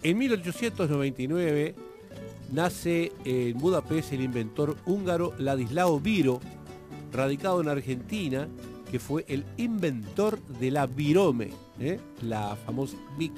En 1899 nace en Budapest el inventor húngaro Ladislao Biro, radicado en Argentina, que fue el inventor de la virome, la famosa Bic,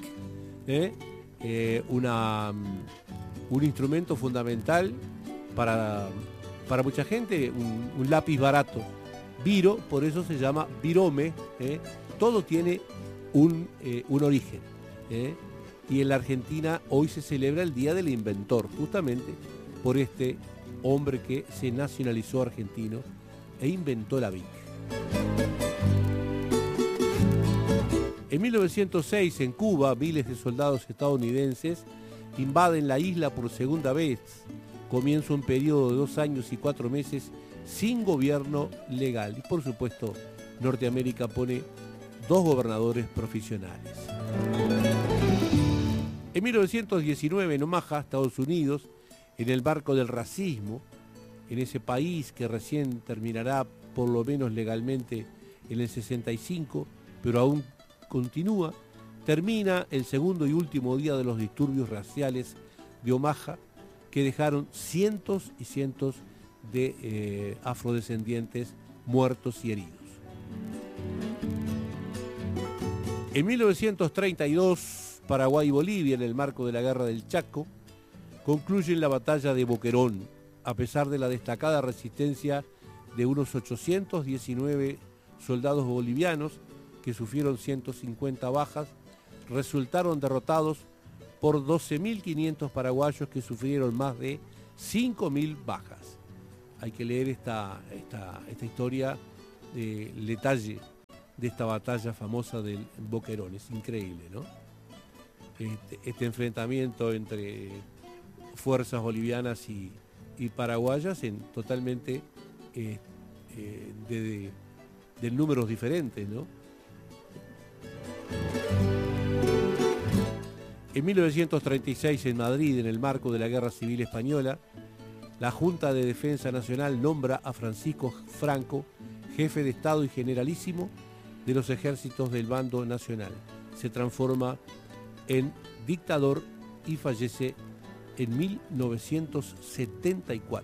un instrumento fundamental para mucha gente, un lápiz barato. Biro, por eso se llama virome, todo tiene un origen. Y en la Argentina hoy se celebra el Día del Inventor, justamente por este hombre que se nacionalizó argentino e inventó la Bic. En 1906, en Cuba, miles de soldados estadounidenses invaden la isla por segunda vez. Comienza un periodo de 2 años y 4 meses sin gobierno legal. Y por supuesto, Norteamérica pone 2 gobernadores profesionales. En 1919, en Omaha, Estados Unidos, en el marco del racismo, en ese país que recién terminará por lo menos legalmente en el 65, pero aún continúa, termina el segundo y último día de los disturbios raciales de Omaha, que dejaron cientos y cientos de afrodescendientes muertos y heridos. En 1932, Paraguay y Bolivia, en el marco de la Guerra del Chaco, concluyen la batalla de Boquerón, a pesar de la destacada resistencia de unos 819 soldados bolivianos que sufrieron 150 bajas, resultaron derrotados por 12.500 paraguayos que sufrieron más de 5.000 bajas. Hay que leer esta historia del detalle de esta batalla famosa del Boquerón. Es increíble, ¿no? Este enfrentamiento entre fuerzas bolivianas y paraguayas totalmente de números diferentes, ¿no? En 1936, en Madrid, en el marco de la Guerra Civil Española, la Junta de Defensa Nacional nombra a Francisco Franco jefe de Estado y generalísimo de los ejércitos del bando nacional. Se transforma en dictador y fallece en 1974.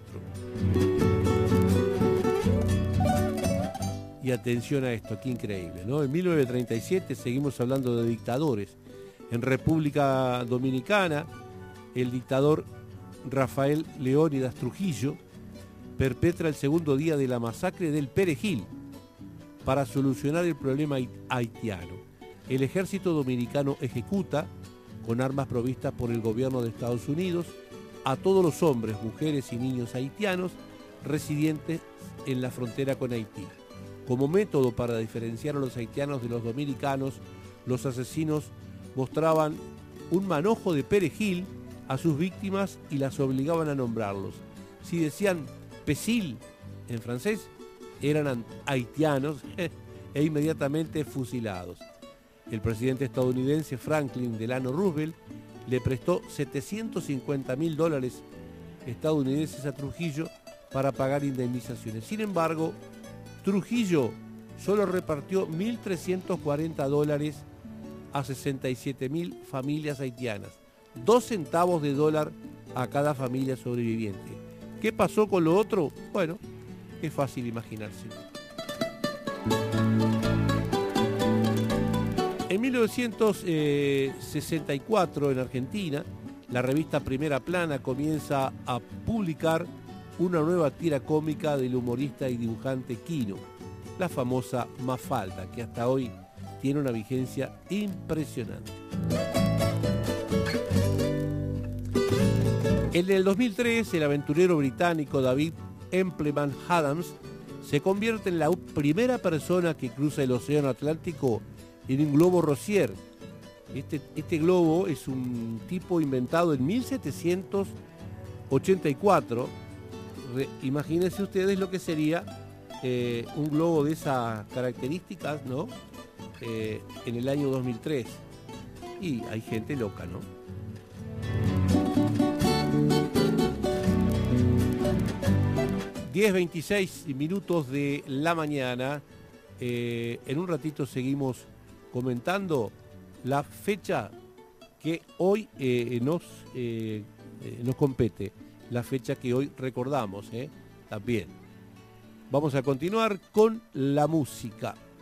Y atención a esto, qué increíble, ¿no? En 1937 seguimos hablando de dictadores. En República Dominicana, el dictador Rafael Leónidas Trujillo perpetra el segundo día de la masacre del Perejil para solucionar el problema haitiano. El ejército dominicano ejecuta, con armas provistas por el gobierno de Estados Unidos, a todos los hombres, mujeres y niños haitianos residentes en la frontera con Haití. Como método para diferenciar a los haitianos de los dominicanos, los asesinos mostraban un manojo de perejil a sus víctimas y las obligaban a nombrarlos. Si decían pesil en francés, eran haitianos e inmediatamente fusilados. El presidente estadounidense Franklin Delano Roosevelt le prestó $750.000 estadounidenses a Trujillo para pagar indemnizaciones. Sin embargo, Trujillo solo repartió $1.340 a 67.000 familias haitianas, 2 centavos de dólar a cada familia sobreviviente. ¿Qué pasó con lo otro? Bueno, es fácil imaginarse. En 1964, en Argentina, la revista Primera Plana comienza a publicar una nueva tira cómica del humorista y dibujante Quino, la famosa Mafalda, que hasta hoy tiene una vigencia impresionante. En el 2003, el aventurero británico David Empleman Adams se convierte en la primera persona que cruza el océano Atlántico en un globo Rosier. Este globo es un tipo inventado en 1784. Imagínense ustedes lo que sería un globo de esas características, ¿no? En el año 2003. Y hay gente loca, ¿no? (10:26 de la mañana). En un ratito seguimos comentando la fecha que hoy nos compete, la fecha que hoy recordamos, también. Vamos a continuar con la música.